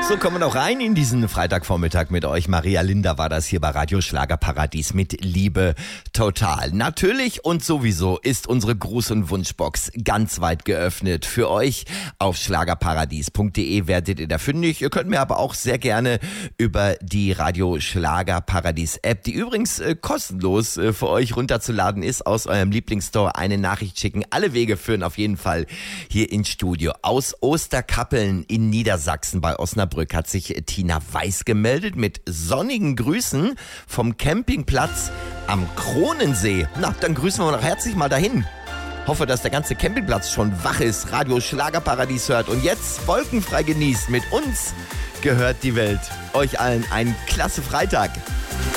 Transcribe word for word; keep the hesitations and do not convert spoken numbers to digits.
So, kommen wir noch rein in diesen Freitagvormittag mit euch. Maria Linda war das hier bei Radio Schlagerparadies mit Liebe total. Natürlich und sowieso ist unsere Gruß- und Wunschbox ganz weit geöffnet für euch. Auf schlagerparadies punkt de werdet ihr da fündig. Ihr könnt mir aber auch sehr gerne über die Radio Schlagerparadies App, die übrigens äh, kostenlos äh, für euch runterzuladen ist, aus eurem Lieblingsstore eine Nachricht schicken. Alle Wege führen auf jeden Fall hier ins Studio. Aus Osterkappeln in Niedersachsen bei Osnabrück hat sich Tina Weiß gemeldet mit sonnigen Grüßen vom Campingplatz am Kronensee. Na, dann grüßen wir noch herzlich mal dahin. Hoffe, dass der ganze Campingplatz schon wach ist, Radio Schlagerparadies hört und jetzt wolkenfrei genießt. Mit uns gehört die Welt. Euch allen einen klasse Freitag.